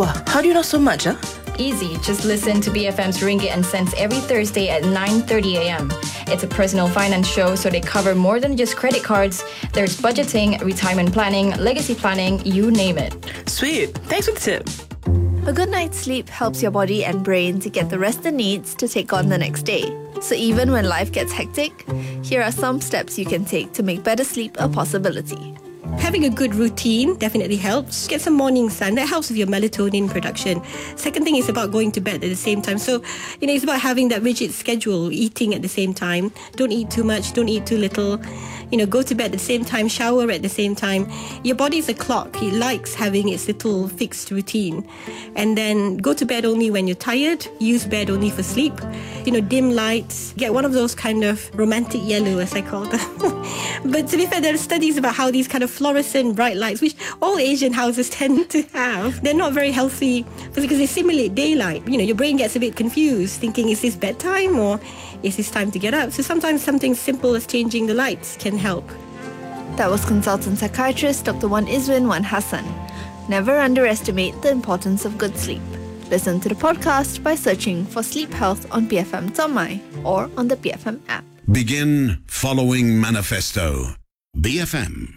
Wow, how do you know so much, huh? Easy. Just listen to BFM's Ringgit and Cents every Thursday at 9:30 a.m. It's a personal finance show, so they cover more than just credit cards. There's budgeting, retirement planning, legacy planning, you name it. Sweet. Thanks for the tip. A good night's sleep helps your body and brain to get the rest it needs to take on the next day. So even when life gets hectic, here are some steps you can take to make better sleep a possibility. Having a good routine definitely helps. Get some morning sun. That helps with your melatonin production. Second thing is about going to bed at the same time. So, it's about having that rigid schedule, eating at the same time. Don't eat too much, don't eat too little. Go to bed at the same time, shower at the same time. Your body is a clock. It likes having its little fixed routine. And then go to bed only when you're tired. Use bed only for sleep. Dim lights. Get one of those kind of romantic yellow, as I call them. But to be fair, there are studies about how these kind of fluorescent bright lights, which all Asian houses tend to have, they're not very healthy because they simulate daylight. Your brain gets a bit confused, thinking, is this bedtime or is this time to get up? So sometimes something simple as changing the lights can help. That was consultant psychiatrist Dr. Wan Izwin Wan Hassan. Never underestimate the importance of good sleep. Listen to the podcast by searching for Sleep Health on BFM Tomai or on the BFM app. Begin following Manifesto. BFM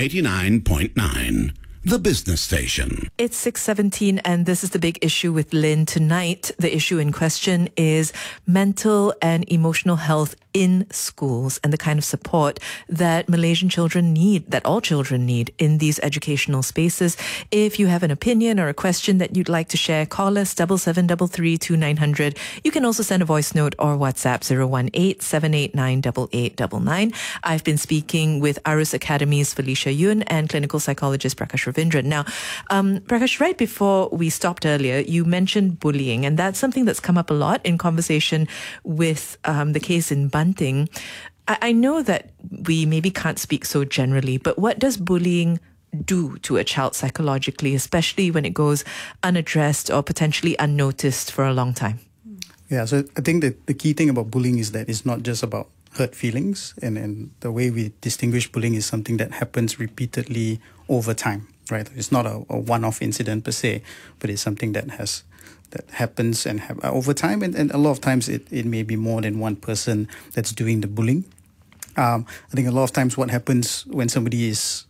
89.9, the business station. It's 6:17 and this is the big issue with Lynn. Tonight, the issue in question is mental and emotional health in schools and the kind of support that Malaysian children need, that all children need in these educational spaces. If you have an opinion or a question that you'd like to share, call us 77332900. You can also send a voice note or WhatsApp 018-789-8899. I've been speaking with Arus Academy's Felicia Yun and clinical psychologist Prakash Ravindran. Now, Prakash, right before we stopped earlier, you mentioned bullying, and that's something that's come up a lot in conversation with the case in Banting. I know that we maybe can't speak so generally, but what does bullying do to a child psychologically, especially when it goes unaddressed or potentially unnoticed for a long time? Yeah, so I think that the key thing about bullying is that it's not just about hurt feelings, and the way we distinguish bullying is something that happens repeatedly over time, right? It's not a one-off incident per se, but it's something that happens and over time, and a lot of times it may be more than one person that's doing the bullying. I think a lot of times what happens when somebody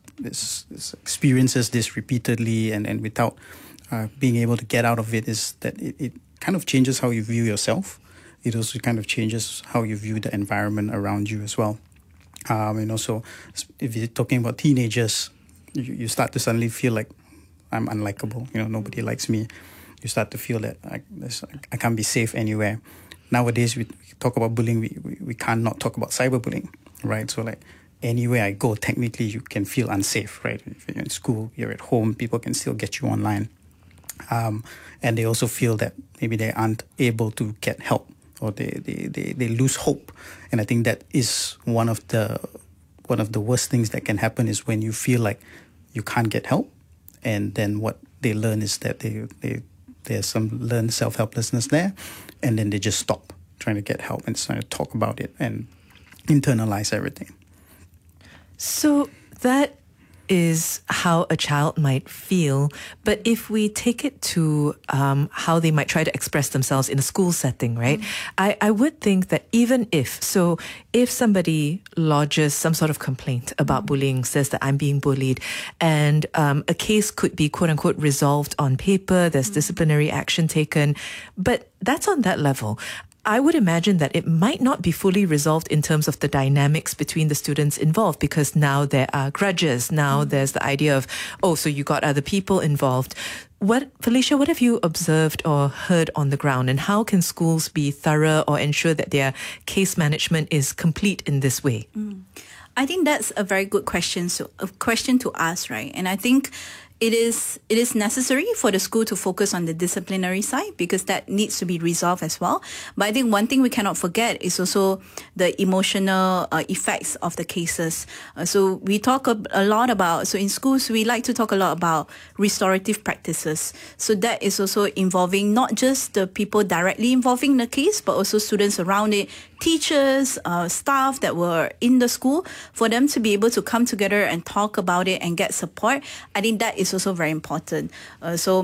experiences this repeatedly and without being able to get out of it is that it kind of changes how you view yourself. It also kind of changes how you view the environment around you as well. So if you're talking about teenagers, you start to suddenly feel like I'm unlikable. Nobody likes me. You start to feel that I can't be safe anywhere. Nowadays, we talk about bullying. We can't not talk about cyberbullying, right? So anywhere I go, technically you can feel unsafe, right? If you're in school, you're at home, people can still get you online. And they also feel that maybe they aren't able to get help, or they lose hope. And I think that is one of the worst things that can happen is when you feel like you can't get help, and then what they learn is that there's some learned self-helplessness there, and then they just stop trying to get help and trying to talk about it and internalize everything. So that is how a child might feel. But if we take it to how they might try to express themselves in a school setting, right? I would think that even if somebody lodges some sort of complaint about bullying, says that I'm being bullied, and a case could be quote unquote resolved on paper, there's disciplinary action taken, but that's on that level. I would imagine that it might not be fully resolved in terms of the dynamics between the students involved, because now there are grudges. Now there's the idea of, so you got other people involved. Felicia, what have you observed or heard on the ground, and how can schools be thorough or ensure that their case management is complete in this way? I think that's a very good question. So a question to ask, right? And I think it is necessary for the school to focus on the disciplinary side, because that needs to be resolved as well. But I think one thing we cannot forget is also the emotional effects of the cases. So we talk a lot about, so in schools, we like to talk a lot about restorative practices. So that is also involving not just the people directly involving the case, but also students around it, teachers, staff that were in the school, for them to be able to come together and talk about it and get support. I think that is also very important. So